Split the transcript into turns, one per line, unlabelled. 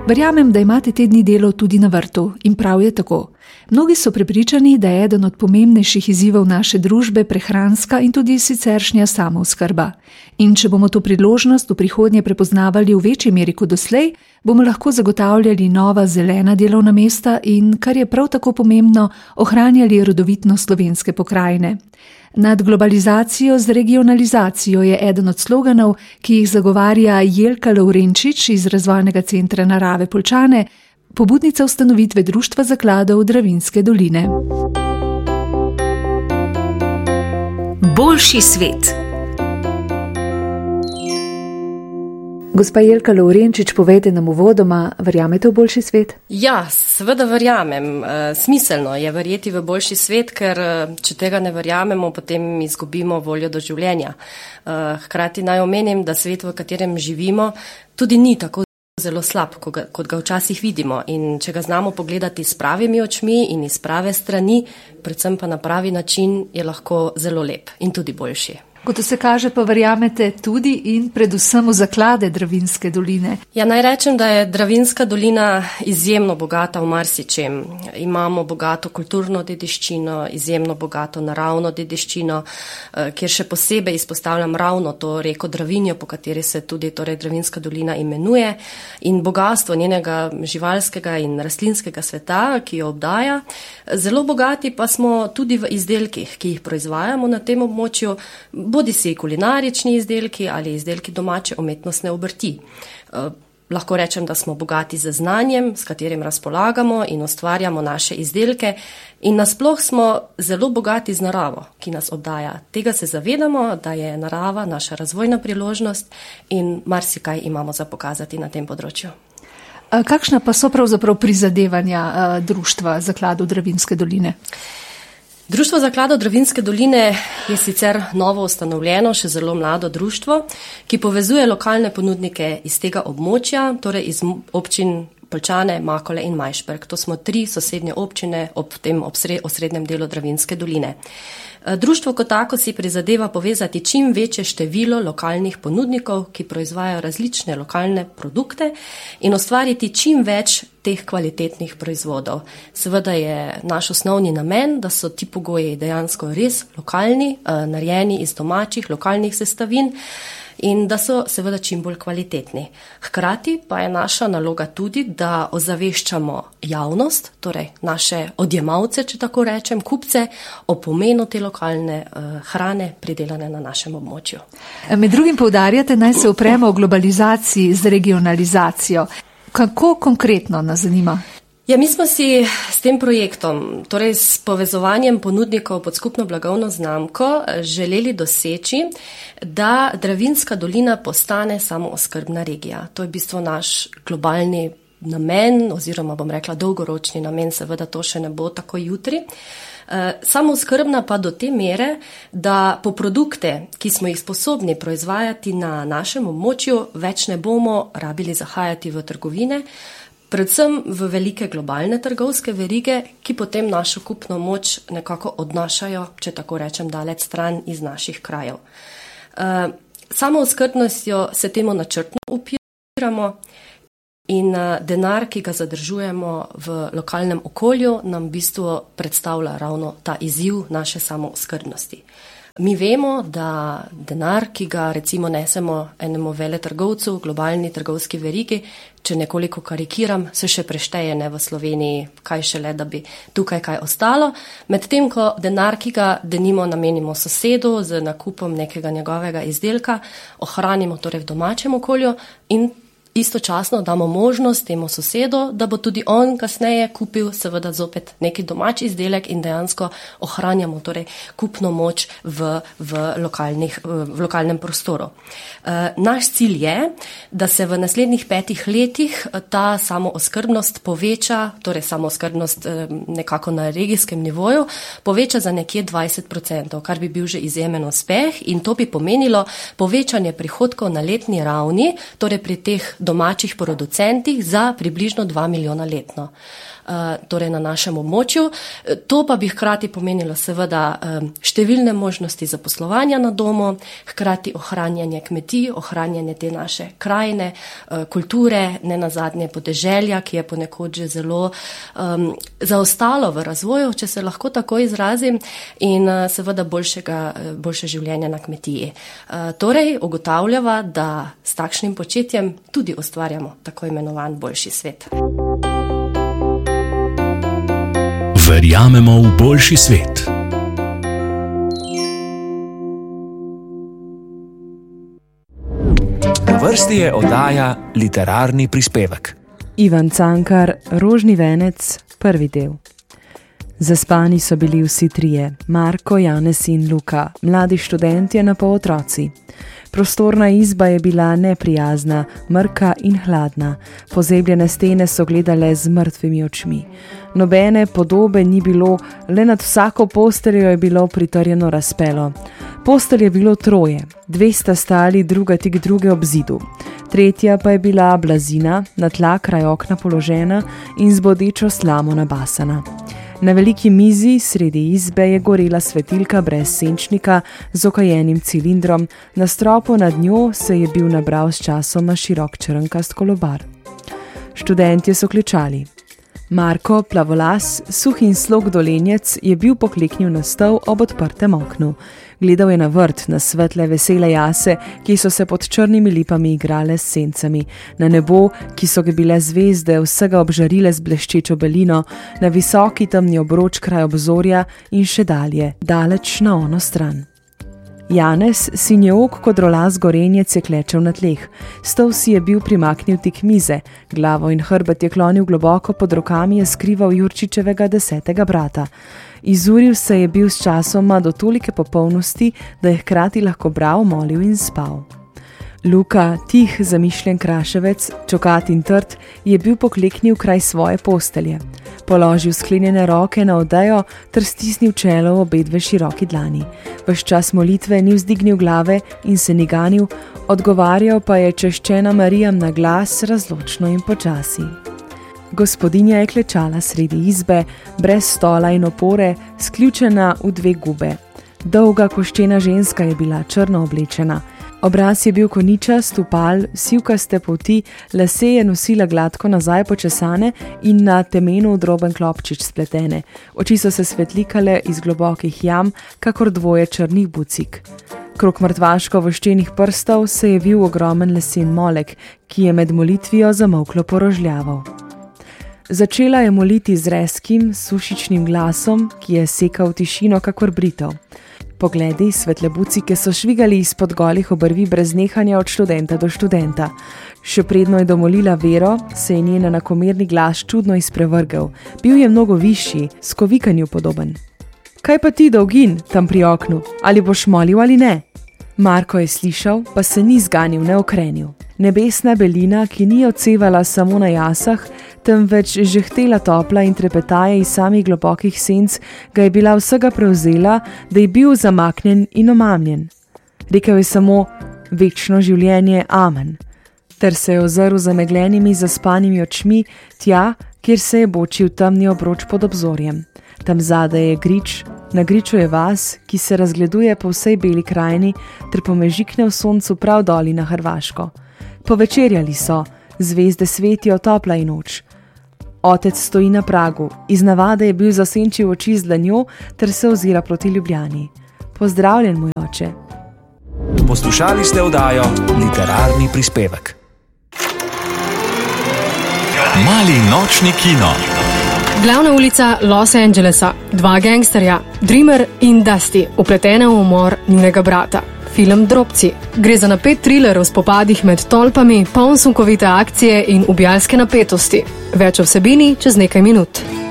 Verjamem, da imate te dni delo tudi na vrtu in prav je tako. Mnogi so prepričani, da je eden od pomembnejših izzivov naše družbe prehranska in tudi siceršnja samooskrba. In če bomo to priložnost v prihodnje prepoznavali v večji meri kot doslej, bomo lahko zagotavljali nova zelena delovna mesta in, kar je prav tako pomembno, ohranjali rodovitnost slovenske pokrajine. Nad globalizacijo z regionalizacijo je eden od sloganov, ki jih zagovarja Jelka Lovrenčič iz Razvojnega centra Narave Poljčane, pobudnica ustanovitve Društva zakladov Dravinjske doline.
Boljši svet.
Gospa Jelka Lovrenčič, povejte nam uvodoma, verjamete v boljši svet?
Ja, seveda verjamem. Smiselno je verjeti v boljši svet, ker če tega ne verjamemo, potem izgubimo voljo do življenja. Hkrati naj omenim, da svet, v katerem živimo, tudi ni tako zelo slab, kot ga včasih vidimo. In če ga znamo pogledati s pravimi očmi in iz prave strani, predvsem pa na pravi način, je lahko zelo lep in tudi boljši.
Kot se kaže, pa verjamete tudi in predvsem v zaklade Dravinjske doline.
Ja, naj rečem, da je Dravinjska dolina izjemno bogata v marsičem. Imamo bogato kulturno dediščino, izjemno bogato naravno dediščino, kjer še posebej izpostavljam ravno to reko Dravinjo, po kateri se tudi Dravinjska dolina imenuje, in bogatstvo njenega živalskega in rastlinskega sveta, ki jo obdaja. Zelo bogati pa smo tudi v izdelkih, ki jih proizvajamo na tem območju, bodisi kulinarični izdelki ali izdelki domače umetnostne obrti. Lahko rečem, da smo bogati z znanjem, s katerim razpolagamo in ustvarjamo naše izdelke, in nasploh smo zelo bogati z naravo, ki nas obdaja. Tega se zavedamo, da je narava naša razvojna priložnost in marsikaj imamo za pokazati na tem področju.
Kakšna pa so pravzaprav prizadevanja Društva zakladov Dravinjske doline?
Društvo zakladov Dravinjske doline je sicer novo ustanovljeno, še zelo mlado društvo, ki povezuje lokalne ponudnike iz tega območja, torej iz občin Poljčane, Makole in Majšperk. To smo 3 sosednje občine ob tem osrednjem delu Dravinjske doline. Društvo kot tako si prizadeva povezati čim večje število lokalnih ponudnikov, ki proizvajajo različne lokalne produkte, in ustvariti čim več teh kvalitetnih proizvodov. Seveda je naš osnovni namen, da so ti pogoji dejansko res lokalni, narejeni iz domačih, lokalnih sestavin, in da so seveda čim bolj kvalitetni. Hkrati pa je naša naloga tudi, da ozaveščamo javnost, torej naše odjemalce, če tako rečem, kupce, o pomenu te lokalne hrane pridelane na našem območju.
Med drugim poudarjate, naj se opremo o globalizaciji z regionalizacijo. Kako konkretno nas zanima?
Ja, mi smo si s tem projektom, torej s povezovanjem ponudnikov pod skupno blagovno znamko, želeli doseči, da Dravinjska dolina postane samooskrbna regija. To je v bistvu naš globalni namen, oziroma bom rekla dolgoročni namen, seveda to še ne bo tako jutri. Samooskrbna pa do te mere, da po produkte, ki smo jih sposobni proizvajati na našem območju, več ne bomo rabili zahajati v trgovine, predvsem v velike globalne trgovske verige, ki potem našo kupno moč nekako odnašajo, če tako rečem, daleč stran iz naših krajev. Samooskrbnostjo se temu načrtno upiramo in denar, ki ga zadržujemo v lokalnem okolju, nam v bistvu predstavlja ravno ta izziv naše samooskrbnosti. Mi vemo, da denar, ki ga recimo nesemo enemu veletrgovcu, globalni trgovski verigi, če nekoliko karikiram, se še prešteje ne v Sloveniji, kaj šele, da bi tukaj kaj ostalo. Medtem ko denar, ki ga denimo namenimo sosedu z nakupom nekega njegovega izdelka, ohranimo torej v domačem okolju in istočasno damo možnost temu sosedu, da bo tudi on kasneje kupil seveda zopet neki domač izdelek in dejansko ohranjamo torej kupno moč v lokalnem prostoru. Naš cilj je, da se v naslednjih 5 letih ta samooskrbnost poveča, torej samooskrbnost nekako na regijskem nivoju, poveča za nekje 20%, kar bi bil že izjemen uspeh, in to bi pomenilo povečanje prihodkov na letni ravni, torej pri teh domačih producentih za približno 2 milijona letno. torej na našem območju. To pa bi hkrati pomenilo seveda številne možnosti zaposlovanja na domu, hkrati ohranjanje kmetij, ohranjanje te naše krajine, kulture, nenazadnje podeželja, ki je ponekod že zelo zaostalo v razvoju, če se lahko tako izrazim, in seveda boljše življenje na kmetiji. Torej, ugotavljava, da s takšnim početjem tudi ustvarjamo tako imenovan boljši svet.
Verjamemo v boljši svet. Na vrsti je oddaja Literarni prispevek.
Ivan Cankar, Rožni venec, prvi del. Zaspani so bili vsi trije, Marko, Janez in Luka, mladi študentje na pol otroci. Prostorna izba je bila neprijazna, mrka in hladna. Pozebljene stene so gledale z mrtvimi očmi. Nobene podobe ni bilo, le nad vsako posteljo je bilo pritrjeno razpelo. Postelj je bilo troje, 2 sta stali druga tik druge ob zidu. Tretja pa je bila blazina, na tla kraj okna položena in z bodečo slamo nabasana. Na veliki mizi sredi izbe je gorela svetilka brez senčnika z okajenim cilindrom, na stropu nad njo se je bil nabral s časoma širok črnkast kolobar. Študentje so klečali. Marko, plavolas, suh in slog dolenjec, je bil pokleknil na stol ob odprtem oknu. Gledal je na vrt, na svetle vesele jase, ki so se pod črnimi lipami igrale s sencami, na nebo, ki so ga bile zvezde vsega obžarile z bleščečo belino, na visoki temni obroč kraj obzorja in še dalje, daleč na ono stran. Janez, sinjeok kodrolas gorenjec, je klečal na tleh. Stol si je bil primaknil tik mize, glavo in hrbet je klonil globoko, pod rokami je skrival Jurčičevega 10. brata. Izuril se je bil s časoma do tolike popolnosti, da je hkrati lahko bral, molil in spal. Luka, tih, zamišljen kraševec, čokat in trd, je bil pokleknil kraj svoje postelje. Položil sklenjene roke na odejo ter stisnil čelo v obedve široki dlani. Ves čas molitve ni vzdignil glave in se ni ganil, odgovarjal pa je češčena Marijam na glas, razločno in počasi. Gospodinja je klečala sredi izbe, brez stola in opore, sključena v 2 gube. Dolga koščena ženska je bila črno oblečena. Obraz je bil koničast, upal, sivkaste polti, lase je nosila gladko nazaj počesane in na temenu droben klopčič spletene. Oči so se svetlikale iz globokih jam, kakor 2 črnih bucik. Krog mrtvaško voščenih prstov se je vil ogromen lesen molek, ki je med molitvijo zamolklo porožljaval. Začela je moliti z rezkim, sušičnim glasom, ki je sekal tišino kakor britev. Pogledi svetle bucike so švigali izpod golih obrvi brez nehanja od študenta do študenta. Še predno je domolila Vero, se je njen enakomerni glas čudno izprevrgel. Bil je mnogo višji, skovikanju podoben. Kaj pa ti, Dolgin, tam pri oknu? Ali boš molil ali ne? Marko je slišal, pa se ni zganil, ne okrenil. Nebesna belina, ki ni odsevala samo na jasah, temveč žehtela topla in trepetaje iz samih globokih senc, ga je bila vsega prevzela, da je bil zamaknjen in omamljen. Rekel je samo večno življenje, amen, ter se je ozrl zamegljenimi, zaspanimi očmi tja, kjer se je bočil temni obroč pod obzorjem. Tam zadaj je grič, na griču je vas, ki se razgleduje po vsej beli krajini, ter pomežikne v soncu prav doli na Hrvaško. Povečerjali so, zvezde svetijo, topla je noč. Otec stoji na pragu, iz navade je bil zasenčil oči z dlanjo, ter se ozira proti Ljubljani. Pozdravljen, moj oče.
Poslušali ste oddajo Literarni prispevek. Mali nočni kino.
Glavna ulica Los Angelesa, 2 gangsterja, Dreamer in Dusty, upletene v umor njunega brata. Film Drobci. Gre za napet triler o spopadih med tolpami, poln sunkovite akcije in ubijalske napetosti. Več o vsebini čez nekaj minut.